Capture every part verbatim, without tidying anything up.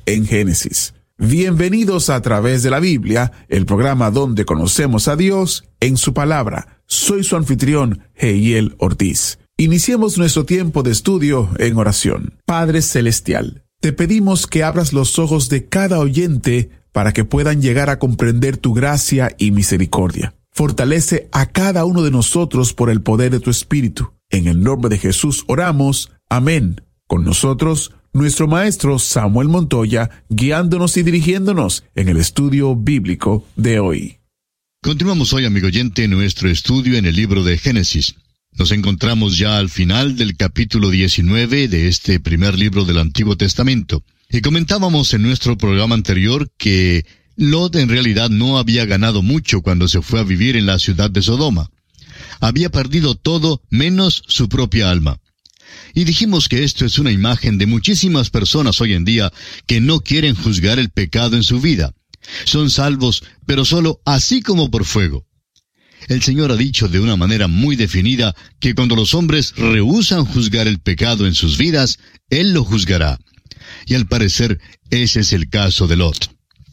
en Génesis. Bienvenidos a Través de la Biblia, el programa donde conocemos a Dios en su palabra. Soy su anfitrión, Heiel Ortiz. Iniciemos nuestro tiempo de estudio en oración. Padre Celestial, te pedimos que abras los ojos de cada oyente para que puedan llegar a comprender tu gracia y misericordia. Fortalece a cada uno de nosotros por el poder de tu Espíritu. En el nombre de Jesús oramos. Amén. Con nosotros, nuestro maestro Samuel Montoya, guiándonos y dirigiéndonos en el estudio bíblico de hoy. Continuamos hoy, amigo oyente, nuestro estudio en el libro de Génesis. Nos encontramos ya al final del capítulo diecinueve de este primer libro del Antiguo Testamento. Y comentábamos en nuestro programa anterior que Lot en realidad no había ganado mucho cuando se fue a vivir en la ciudad de Sodoma. Había perdido todo menos su propia alma. Y dijimos que esto es una imagen de muchísimas personas hoy en día que no quieren juzgar el pecado en su vida. Son salvos, pero solo así como por fuego. El Señor ha dicho de una manera muy definida que cuando los hombres rehúsan juzgar el pecado en sus vidas, Él lo juzgará. Y al parecer, ese es el caso de Lot.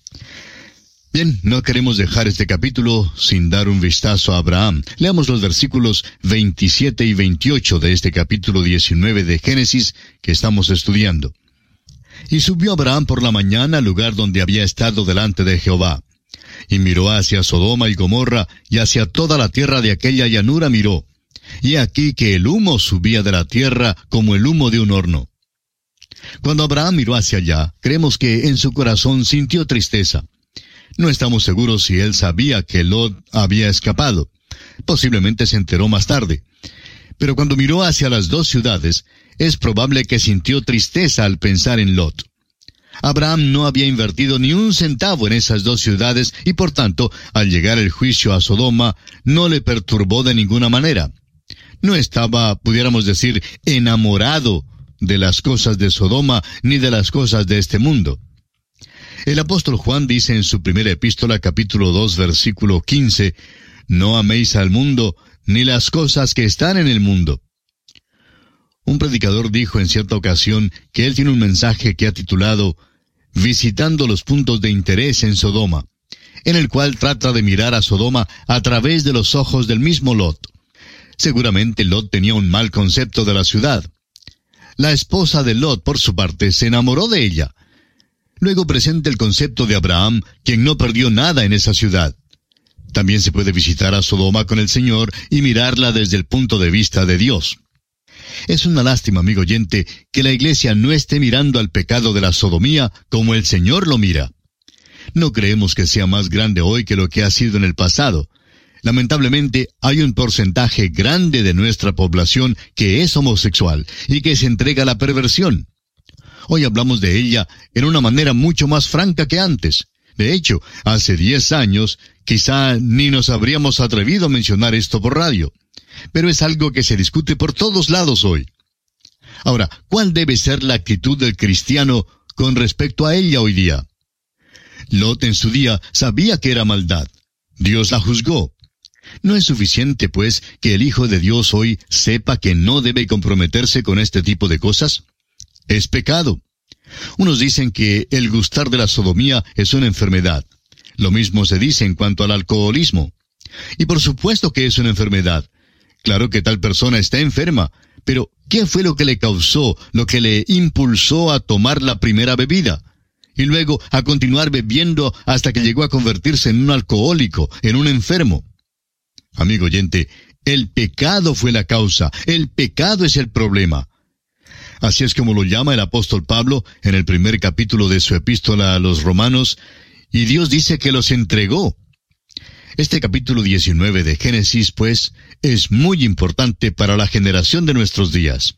Bien, no queremos dejar este capítulo sin dar un vistazo a Abraham. Leamos los versículos veintisiete y veintiocho de este capítulo diecinueve de Génesis que estamos estudiando. Y subió Abraham por la mañana al lugar donde había estado delante de Jehová. Y miró hacia Sodoma y Gomorra, y hacia toda la tierra de aquella llanura miró. Y he aquí que el humo subía de la tierra como el humo de un horno. Cuando Abraham miró hacia allá, creemos que en su corazón sintió tristeza. No estamos seguros si él sabía que Lot había escapado. Posiblemente se enteró más tarde. Pero cuando miró hacia las dos ciudades, es probable que sintió tristeza al pensar en Lot. Abraham no había invertido ni un centavo en esas dos ciudades y por tanto, al llegar el juicio a Sodoma, no le perturbó de ninguna manera. No estaba, pudiéramos decir, enamorado de las cosas de Sodoma ni de las cosas de este mundo. El apóstol Juan dice en su primera epístola, capítulo dos, versículo quince, «No améis al mundo, ni las cosas que están en el mundo». Un predicador dijo en cierta ocasión que él tiene un mensaje que ha titulado «Visitando los puntos de interés en Sodoma», en el cual trata de mirar a Sodoma a través de los ojos del mismo Lot. Seguramente Lot tenía un mal concepto de la ciudad. La esposa de Lot, por su parte, se enamoró de ella. Luego presenta el concepto de Abraham, quien no perdió nada en esa ciudad. También se puede visitar a Sodoma con el Señor y mirarla desde el punto de vista de Dios. Es una lástima, amigo oyente, que la iglesia no esté mirando al pecado de la sodomía como el Señor lo mira. No creemos que sea más grande hoy que lo que ha sido en el pasado. Lamentablemente, hay un porcentaje grande de nuestra población que es homosexual y que se entrega a la perversión. Hoy hablamos de ella en una manera mucho más franca que antes. De hecho, hace diez años, quizá ni nos habríamos atrevido a mencionar esto por radio. Pero es algo que se discute por todos lados hoy. Ahora, ¿cuál debe ser la actitud del cristiano con respecto a ella hoy día? Lot en su día sabía que era maldad. Dios la juzgó. ¿No es suficiente, pues, que el Hijo de Dios hoy sepa que no debe comprometerse con este tipo de cosas? Es pecado. Unos dicen que el gustar de la sodomía es una enfermedad. Lo mismo se dice en cuanto al alcoholismo. Y por supuesto que es una enfermedad. Claro que tal persona está enferma, pero ¿qué fue lo que le causó, lo que le impulsó a tomar la primera bebida? Y luego a continuar bebiendo hasta que llegó a convertirse en un alcohólico, en un enfermo. Amigo oyente, el pecado fue la causa, el pecado es el problema. Así es como lo llama el apóstol Pablo en el primer capítulo de su epístola a los Romanos, y Dios dice que los entregó. Este capítulo diecinueve de Génesis, pues, es muy importante para la generación de nuestros días.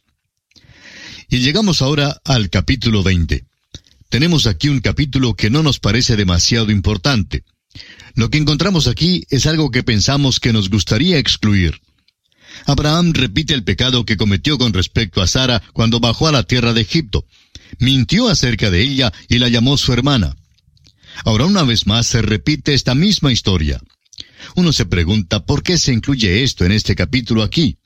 Y llegamos ahora al capítulo veinte. Tenemos aquí un capítulo que no nos parece demasiado importante. Lo que encontramos aquí es algo que pensamos que nos gustaría excluir. Abraham repite el pecado que cometió con respecto a Sara cuando bajó a la tierra de Egipto. Mintió acerca de ella y la llamó su hermana. Ahora una vez más se repite esta misma historia. Uno se pregunta por qué se incluye esto en este capítulo aquí.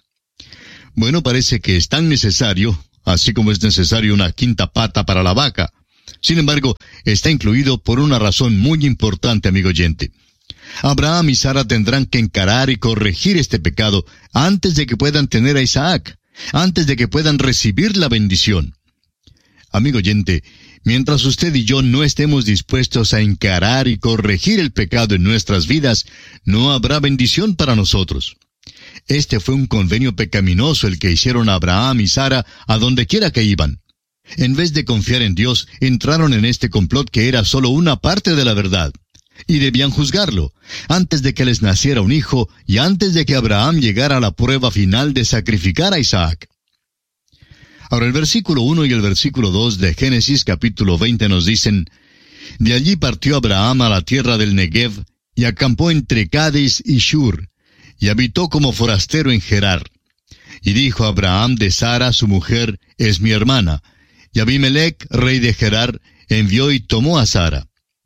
Bueno, parece que es tan necesario, así como es necesario una quinta pata para la vaca. Sin embargo, está incluido por una razón muy importante, amigo oyente. Abraham y Sara tendrán que encarar y corregir este pecado antes de que puedan tener a Isaac, antes de que puedan recibir la bendición. Amigo oyente, mientras usted y yo no estemos dispuestos a encarar y corregir el pecado en nuestras vidas, no habrá bendición para nosotros. Este fue un convenio pecaminoso el que hicieron Abraham y Sara a donde quiera que iban. En vez de confiar en Dios, entraron en este complot que era solo una parte de la verdad. Y debían juzgarlo, antes de que les naciera un hijo y antes de que Abraham llegara a la prueba final de sacrificar a Isaac. Ahora el versículo uno y el versículo dos de Génesis capítulo veinte nos dicen: De allí partió Abraham a la tierra del Negev, y acampó entre Cades y Shur, y habitó como forastero en Gerar. Y dijo Abraham de Sara su mujer: Es mi hermana. Y Abimelech, rey de Gerar, envió y tomó a Sara.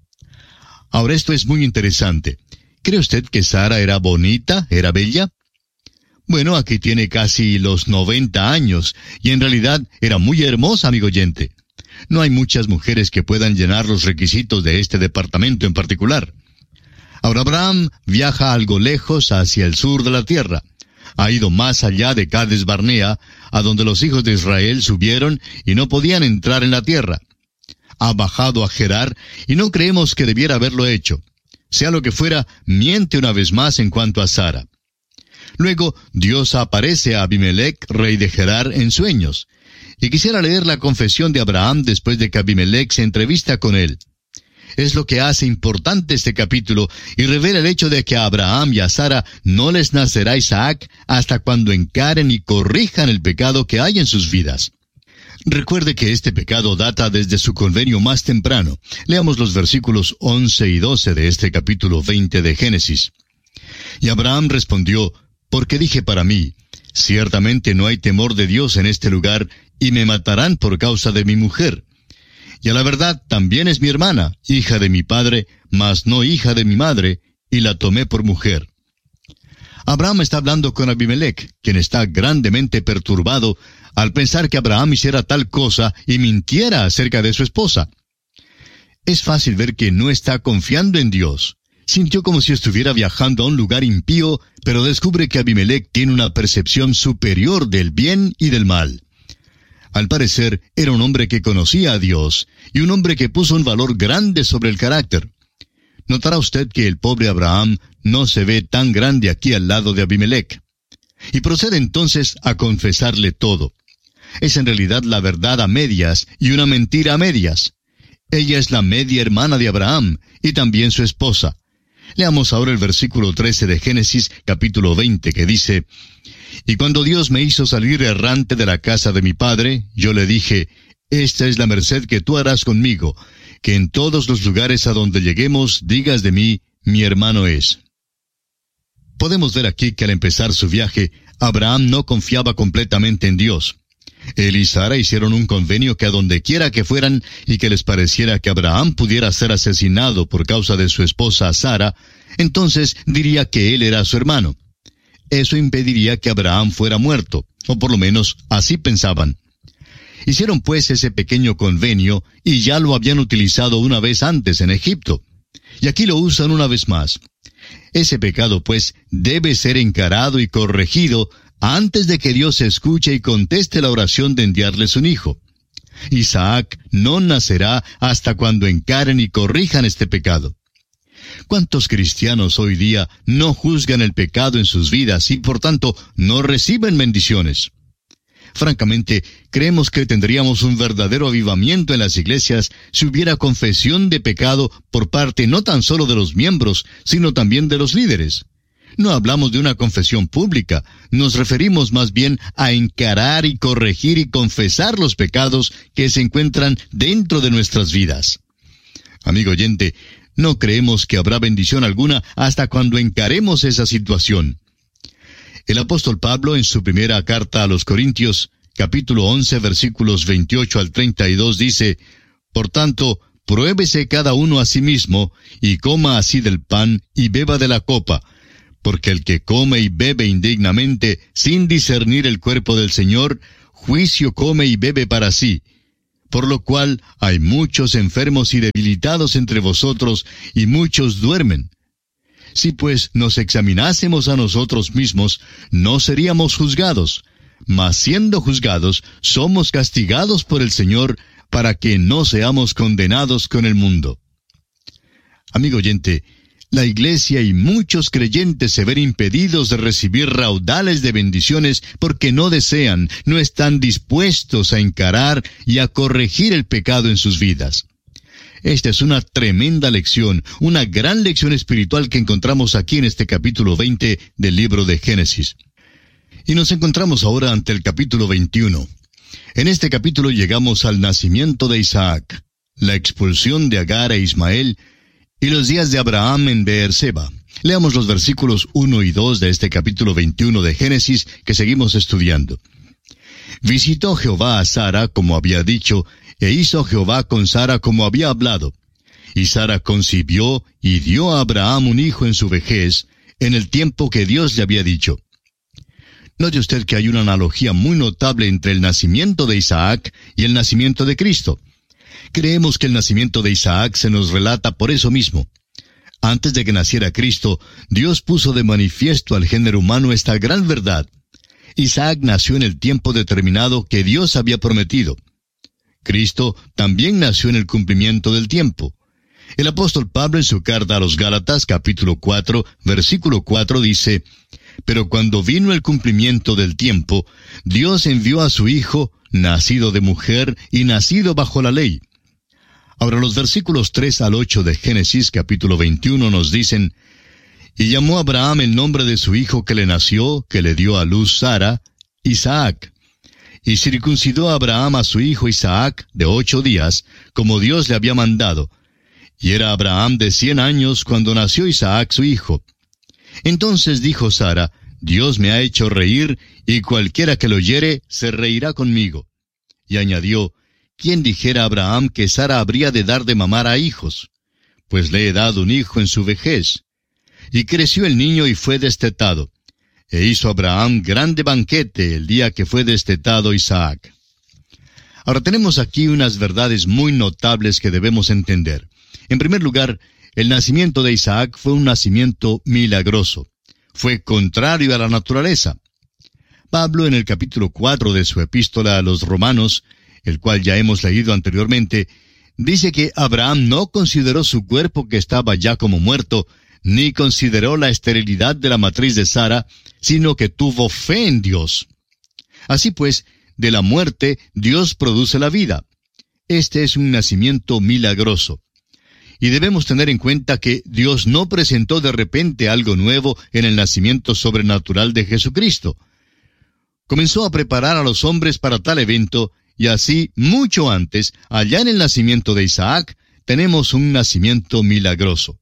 Ahora esto es muy interesante. ¿Cree usted que Sara era bonita, era bella? Bueno, aquí tiene casi los noventa años, y en realidad era muy hermosa, amigo oyente. No hay muchas mujeres que puedan llenar los requisitos de este departamento en particular. Ahora Abraham viaja algo lejos hacia el sur de la tierra. Ha ido más allá de Cades Barnea, a donde los hijos de Israel subieron y no podían entrar en la tierra. Ha bajado a Gerar, y no creemos que debiera haberlo hecho. Sea lo que fuera, miente una vez más en cuanto a Sara. Luego, Dios aparece a Abimelech, rey de Gerar, en sueños. Y quisiera leer la confesión de Abraham después de que Abimelech se entrevista con él. Es lo que hace importante este capítulo y revela el hecho de que a Abraham y a Sara no les nacerá Isaac hasta cuando encaren y corrijan el pecado que hay en sus vidas. Recuerde que este pecado data desde su convenio más temprano. Leamos los versículos once y doce de este capítulo veinte de Génesis. Y Abraham respondió: Porque dije para mí, ciertamente no hay temor de Dios en este lugar, y me matarán por causa de mi mujer. Y a la verdad también es mi hermana, hija de mi padre, mas no hija de mi madre, y la tomé por mujer. Abraham está hablando con Abimelech, quien está grandemente perturbado al pensar que Abraham hiciera tal cosa y mintiera acerca de su esposa. Es fácil ver que no está confiando en Dios. Sintió como si estuviera viajando a un lugar impío, pero descubre que Abimelech tiene una percepción superior del bien y del mal. Al parecer, era un hombre que conocía a Dios, y un hombre que puso un valor grande sobre el carácter. Notará usted que el pobre Abraham no se ve tan grande aquí al lado de Abimelech. Y procede entonces a confesarle todo. Es en realidad la verdad a medias y una mentira a medias. Ella es la media hermana de Abraham, y también su esposa. Leamos ahora el versículo trece de Génesis, capítulo veinte, que dice: Y cuando Dios me hizo salir errante de la casa de mi padre, yo le dije: Esta es la merced que tú harás conmigo, que en todos los lugares a donde lleguemos digas de mí, mi hermano es. Podemos ver aquí que al empezar su viaje, Abraham no confiaba completamente en Dios. Él y Sara hicieron un convenio que a donde quiera que fueran y que les pareciera que Abraham pudiera ser asesinado por causa de su esposa Sara, entonces diría que él era su hermano. Eso impediría que Abraham fuera muerto, o por lo menos así pensaban. Hicieron pues ese pequeño convenio y ya lo habían utilizado una vez antes en Egipto. Y aquí lo usan una vez más. Ese pecado pues debe ser encarado y corregido antes de que Dios escuche y conteste la oración de enviarles un hijo. Isaac no nacerá hasta cuando encaren y corrijan este pecado. ¿Cuántos cristianos hoy día no juzgan el pecado en sus vidas y por tanto no reciben bendiciones? Francamente, creemos que tendríamos un verdadero avivamiento en las iglesias si hubiera confesión de pecado por parte no tan solo de los miembros, sino también de los líderes. No hablamos de una confesión pública, nos referimos más bien a encarar y corregir y confesar los pecados que se encuentran dentro de nuestras vidas. Amigo oyente, no creemos que habrá bendición alguna hasta cuando encaremos esa situación. El apóstol Pablo, en su primera carta a los Corintios, capítulo once, versículos veintiocho al treinta y dos, dice: Por tanto, pruébese cada uno a sí mismo, y coma así del pan, y beba de la copa, porque el que come y bebe indignamente, sin discernir el cuerpo del Señor, juicio come y bebe para sí, por lo cual hay muchos enfermos y debilitados entre vosotros, y muchos duermen. Si pues nos examinásemos a nosotros mismos, no seríamos juzgados, mas siendo juzgados, somos castigados por el Señor, para que no seamos condenados con el mundo. Amigo oyente, la Iglesia y muchos creyentes se ven impedidos de recibir raudales de bendiciones porque no desean, no están dispuestos a encarar y a corregir el pecado en sus vidas. Esta es una tremenda lección, una gran lección espiritual que encontramos aquí en este capítulo veinte del libro de Génesis. Y nos encontramos ahora ante el capítulo veintiuno. En este capítulo llegamos al nacimiento de Isaac, la expulsión de Agar e Ismael, y los días de Abraham en Beerseba. Leamos los versículos uno y dos de este capítulo veintiuno de Génesis que seguimos estudiando. Visitó Jehová a Sara como había dicho, e hizo Jehová con Sara como había hablado. Y Sara concibió y dio a Abraham un hijo en su vejez, en el tiempo que Dios le había dicho. Note usted que hay una analogía muy notable entre el nacimiento de Isaac y el nacimiento de Cristo. Creemos que el nacimiento de Isaac se nos relata por eso mismo. Antes de que naciera Cristo, Dios puso de manifiesto al género humano esta gran verdad. Isaac nació en el tiempo determinado que Dios había prometido. Cristo también nació en el cumplimiento del tiempo. El apóstol Pablo en su carta a los Gálatas, capítulo cuatro, versículo cuatro, dice: «Pero cuando vino el cumplimiento del tiempo, Dios envió a su Hijo, nacido de mujer y nacido bajo la ley». Ahora los versículos tres al ocho de Génesis, capítulo veintiuno, nos dicen: «Y llamó Abraham el nombre de su hijo que le nació, que le dio a luz Sara, Isaac. Y circuncidó a Abraham a su hijo Isaac de ocho días, como Dios le había mandado. Y era Abraham de cien años cuando nació Isaac su hijo. Entonces dijo Sara: Dios me ha hecho reír, y cualquiera que lo oyere se reirá conmigo. Y añadió: ¿Quién dijera a Abraham que Sara habría de dar de mamar a hijos? Pues le he dado un hijo en su vejez. Y creció el niño y fue destetado. E hizo Abraham grande banquete el día que fue destetado Isaac». Ahora tenemos aquí unas verdades muy notables que debemos entender. En primer lugar, el nacimiento de Isaac fue un nacimiento milagroso. Fue contrario a la naturaleza. Pablo, en el capítulo cuatro de su epístola a los Romanos, el cual ya hemos leído anteriormente, dice que Abraham no consideró su cuerpo que estaba ya como muerto, ni consideró la esterilidad de la matriz de Sara, sino que tuvo fe en Dios. Así pues, de la muerte Dios produce la vida. Este es un nacimiento milagroso. Y debemos tener en cuenta que Dios no presentó de repente algo nuevo en el nacimiento sobrenatural de Jesucristo. Comenzó a preparar a los hombres para tal evento, y así, mucho antes, allá en el nacimiento de Isaac, tenemos un nacimiento milagroso.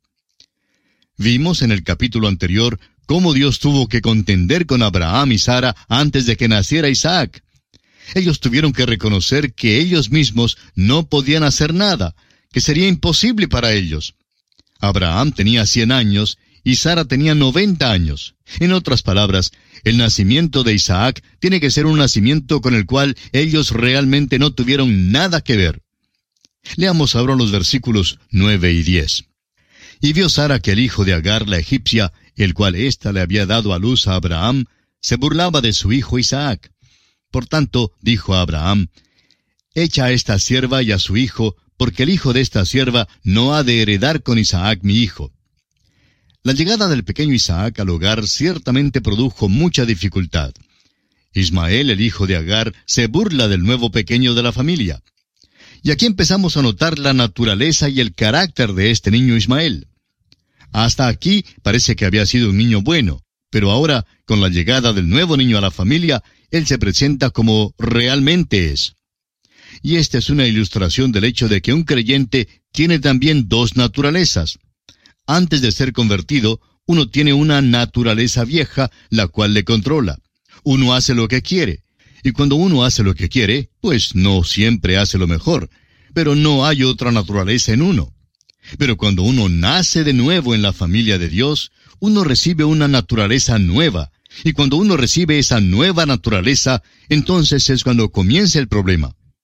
Vimos en el capítulo anterior cómo Dios tuvo que contender con Abraham y Sara antes de que naciera Isaac. Ellos tuvieron que reconocer que ellos mismos no podían hacer nada, que sería imposible para ellos. Abraham tenía cien años y Sara tenía noventa años. En otras palabras, el nacimiento de Isaac tiene que ser un nacimiento con el cual ellos realmente no tuvieron nada que ver. Leamos ahora los versículos nueve y diez. «Y vio Sara que el hijo de Agar la egipcia, el cual ésta le había dado a luz a Abraham, se burlaba de su hijo Isaac. Por tanto, dijo a Abraham: Echa a esta sierva y a su hijo, porque el hijo de esta sierva no ha de heredar con Isaac mi hijo». La llegada del pequeño Isaac al hogar ciertamente produjo mucha dificultad. Ismael, el hijo de Agar, se burla del nuevo pequeño de la familia. Y aquí empezamos a notar la naturaleza y el carácter de este niño Ismael. Hasta aquí parece que había sido un niño bueno, pero ahora, con la llegada del nuevo niño a la familia, él se presenta como realmente es. Y esta es una ilustración del hecho de que un creyente tiene también dos naturalezas. Antes de ser convertido, uno tiene una naturaleza vieja, la cual le controla. Uno hace lo que quiere. Y cuando uno hace lo que quiere, pues no siempre hace lo mejor. Pero no hay otra naturaleza en uno. Pero cuando uno nace de nuevo en la familia de Dios, uno recibe una naturaleza nueva. Y cuando uno recibe esa nueva naturaleza, entonces es cuando comienza el problema.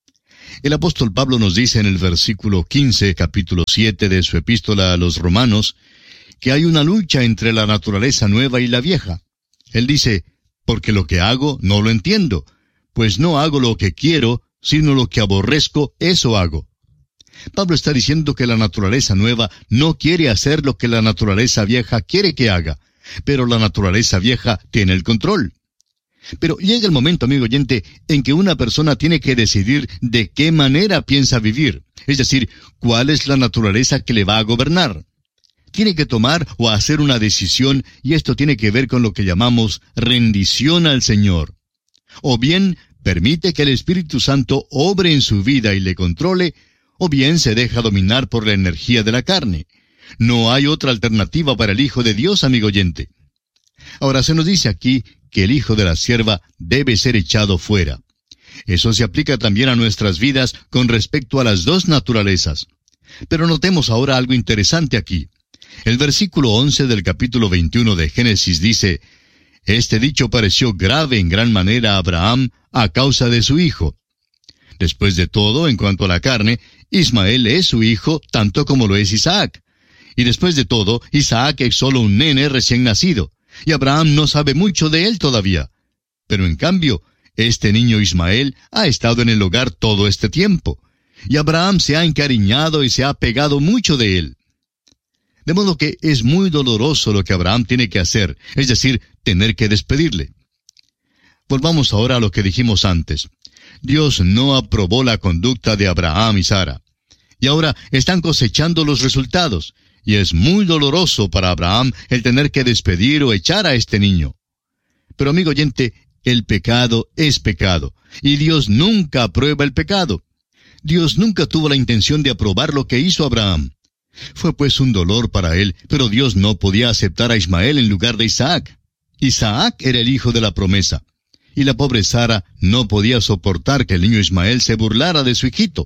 El apóstol Pablo nos dice en el versículo quince, capítulo siete de su epístola a los Romanos, que hay una lucha entre la naturaleza nueva y la vieja. Él dice, porque lo que hago no lo entiendo, pues no hago lo que quiero, sino lo que aborrezco, eso hago. Pablo está diciendo que la naturaleza nueva no quiere hacer lo que la naturaleza vieja quiere que haga, pero la naturaleza vieja tiene el control. Pero llega el momento, amigo oyente, en que una persona tiene que decidir de qué manera piensa vivir, es decir, cuál es la naturaleza que le va a gobernar. Tiene que tomar o hacer una decisión, y esto tiene que ver con lo que llamamos rendición al Señor. O bien permite que el Espíritu Santo obre en su vida y le controle, o bien se deja dominar por la energía de la carne. No hay otra alternativa para el Hijo de Dios, amigo oyente. Ahora se nos dice aquí que el hijo de la sierva debe ser echado fuera. Eso se aplica también a nuestras vidas con respecto a las dos naturalezas. Pero notemos ahora algo interesante aquí. El versículo once del capítulo veintiuno de Génesis dice, «Este dicho pareció grave en gran manera a Abraham a causa de su hijo». Después de todo, en cuanto a la carne, Ismael es su hijo tanto como lo es Isaac. Y después de todo, Isaac es solo un nene recién nacido, y Abraham no sabe mucho de él todavía. Pero en cambio, este niño Ismael ha estado en el hogar todo este tiempo, y Abraham se ha encariñado y se ha pegado mucho de él. De modo que es muy doloroso lo que Abraham tiene que hacer, es decir, tener que despedirle. Volvamos ahora a lo que dijimos antes. Dios no aprobó la conducta de Abraham y Sara. Y ahora están cosechando los resultados, y es muy doloroso para Abraham el tener que despedir o echar a este niño. Pero amigo oyente, el pecado es pecado, y Dios nunca aprueba el pecado. Dios nunca tuvo la intención de aprobar lo que hizo Abraham. Fue pues un dolor para él, pero Dios no podía aceptar a Ismael en lugar de Isaac. Isaac era el hijo de la promesa, y la pobre Sara no podía soportar que el niño Ismael se burlara de su hijito.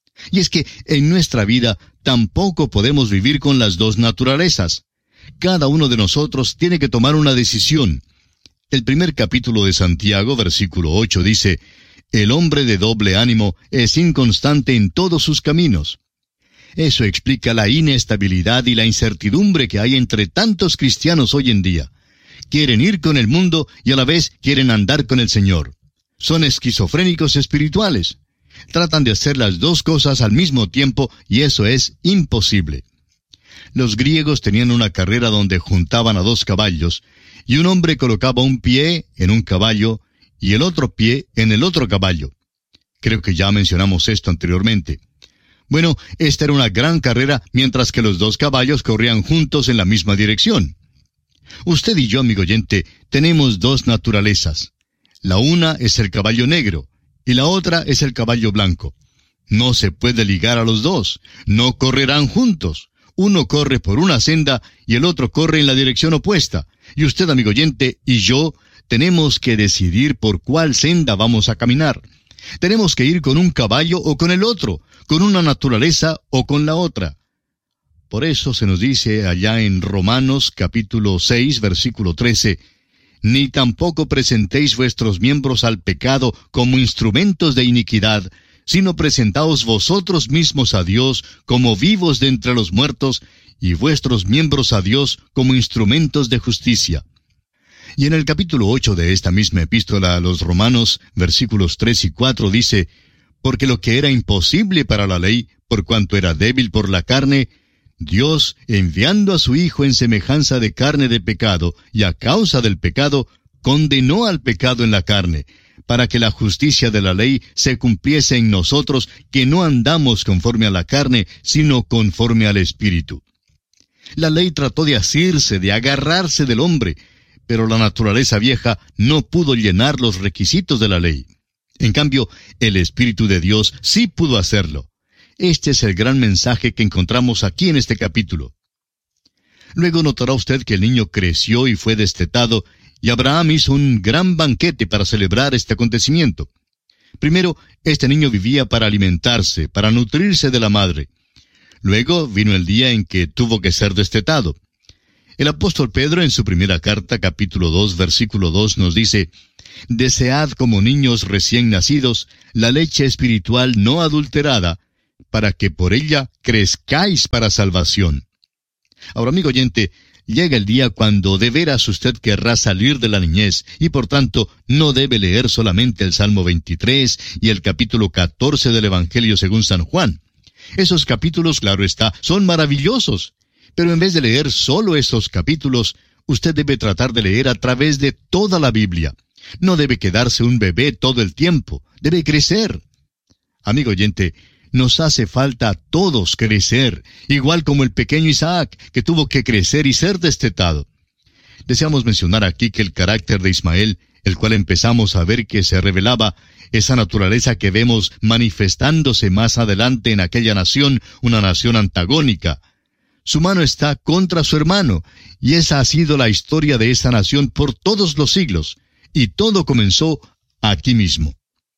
Y es que en nuestra vida tampoco podemos vivir con las dos naturalezas. Cada uno de nosotros tiene que tomar una decisión. El primer capítulo de Santiago, versículo ocho, dice, «El hombre de doble ánimo es inconstante en todos sus caminos». Eso explica la inestabilidad y la incertidumbre que hay entre tantos cristianos hoy en día. Quieren ir con el mundo y a la vez quieren andar con el Señor. Son esquizofrénicos espirituales. Tratan de hacer las dos cosas al mismo tiempo y eso es imposible. Los griegos tenían una carrera donde juntaban a dos caballos y un hombre colocaba un pie en un caballo y el otro pie en el otro caballo. Creo que ya mencionamos esto anteriormente. Bueno, esta era una gran carrera mientras que los dos caballos corrían juntos en la misma dirección. Usted y yo, amigo oyente, tenemos dos naturalezas. La una es el caballo negro y la otra es el caballo blanco. No se puede ligar a los dos, no correrán juntos. Uno corre por una senda y el otro corre en la dirección opuesta. Y usted, amigo oyente, y yo tenemos que decidir por cuál senda vamos a caminar. Tenemos que ir con un caballo o con el otro, con una naturaleza o con la otra. Por eso se nos dice allá en Romanos capítulo seis, versículo trece, «Ni tampoco presentéis vuestros miembros al pecado como instrumentos de iniquidad, sino presentaos vosotros mismos a Dios como vivos de entre los muertos, y vuestros miembros a Dios como instrumentos de justicia». Y en el capítulo ocho de esta misma epístola a los Romanos, versículos tres y cuatro dice, «Porque lo que era imposible para la ley, por cuanto era débil por la carne, Dios, enviando a su Hijo en semejanza de carne de pecado, y a causa del pecado, condenó al pecado en la carne, para que la justicia de la ley se cumpliese en nosotros, que no andamos conforme a la carne, sino conforme al Espíritu». La ley trató de asirse, de agarrarse del hombre, pero la naturaleza vieja no pudo llenar los requisitos de la ley. En cambio, el Espíritu de Dios sí pudo hacerlo. Este es el gran mensaje que encontramos aquí en este capítulo. Luego notará usted que el niño creció y fue destetado, y Abraham hizo un gran banquete para celebrar este acontecimiento. Primero, este niño vivía para alimentarse, para nutrirse de la madre. Luego vino el día en que tuvo que ser destetado. El apóstol Pedro en su primera carta, capítulo dos, versículo dos, nos dice, Desead como niños recién nacidos la leche espiritual no adulterada, para que por ella crezcáis para salvación. Ahora, amigo oyente, llega el día cuando de veras usted querrá salir de la niñez, y por tanto no debe leer solamente el Salmo veintitrés y el capítulo catorce del Evangelio según San Juan. Esos capítulos, claro está, son maravillosos, pero en vez de leer solo esos capítulos, usted debe tratar de leer a través de toda la Biblia. No debe quedarse un bebé todo el tiempo, debe crecer. Amigo oyente, nos hace falta a todos crecer, igual como el pequeño Isaac, que tuvo que crecer y ser destetado. Deseamos mencionar aquí que el carácter de Ismael, el cual empezamos a ver que se revelaba, esa naturaleza que vemos manifestándose más adelante en aquella nación, una nación antagónica. Su mano está contra su hermano, y esa ha sido la historia de esa nación por todos los siglos, y todo comenzó aquí mismo.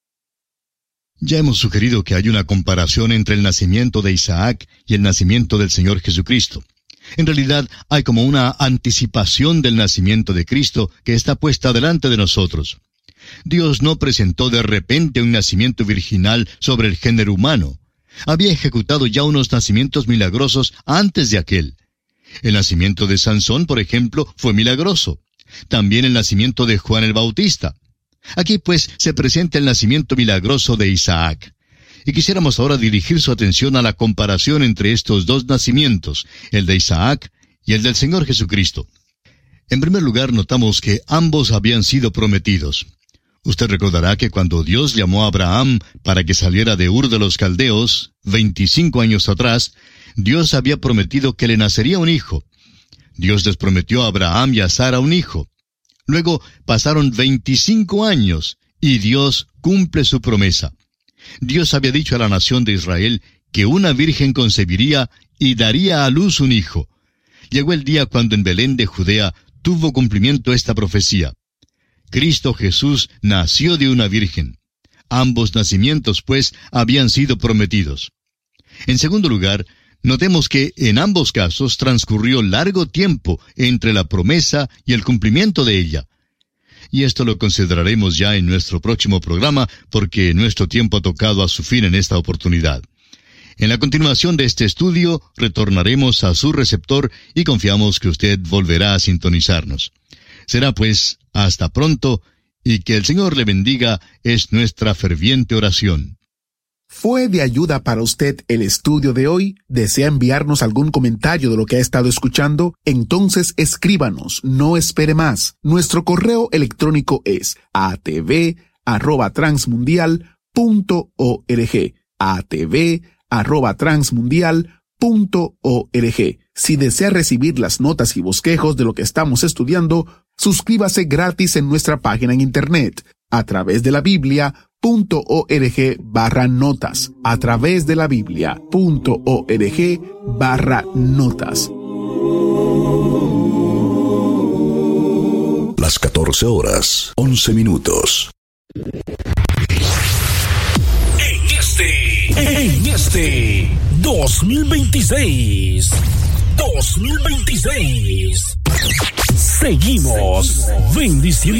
Ya hemos sugerido que hay una comparación entre el nacimiento de Isaac y el nacimiento del Señor Jesucristo. En realidad, hay como una anticipación del nacimiento de Cristo que está puesta delante de nosotros. Dios no presentó de repente un nacimiento virginal sobre el género humano. Había ejecutado ya unos nacimientos milagrosos antes de aquel. El nacimiento de Sansón, por ejemplo, fue milagroso. También el nacimiento de Juan el Bautista. Aquí, pues, se presenta el nacimiento milagroso de Isaac. Y quisiéramos ahora dirigir su atención a la comparación entre estos dos nacimientos, el de Isaac y el del Señor Jesucristo. En primer lugar, notamos que ambos habían sido prometidos. Usted recordará que cuando Dios llamó a Abraham para que saliera de Ur de los Caldeos, veinticinco años atrás, Dios había prometido que le nacería un hijo. Dios les prometió a Abraham y a Sara un hijo. Luego pasaron veinticinco años, y Dios cumple su promesa. Dios había dicho a la nación de Israel que una virgen concebiría y daría a luz un hijo. Llegó el día cuando en Belén de Judea tuvo cumplimiento esta profecía. Cristo Jesús nació de una virgen. Ambos nacimientos, pues, habían sido prometidos. En segundo lugar, notemos que en ambos casos transcurrió largo tiempo entre la promesa y el cumplimiento de ella. Y esto lo consideraremos ya en nuestro próximo programa, porque nuestro tiempo ha tocado a su fin en esta oportunidad. En la continuación de este estudio, retornaremos a su receptor y confiamos que usted volverá a sintonizarnos. Será pues, hasta pronto, y que el Señor le bendiga, es nuestra ferviente oración. ¿Fue de ayuda para usted el estudio de hoy? ¿Desea enviarnos algún comentario de lo que ha estado escuchando? Entonces escríbanos, no espere más. Nuestro correo electrónico es a t v arroba transmundial punto org. a t v arroba transmundial punto org. Si desea recibir las notas y bosquejos de lo que estamos estudiando, suscríbase gratis en nuestra página en internet, a través de la Biblia. Punto org barra notas, a través de la Biblia punto org barra notas. Las catorce horas, once minutos. En este, en este dos mil veintiséis, dos mil veintiséis, seguimos bendiciendo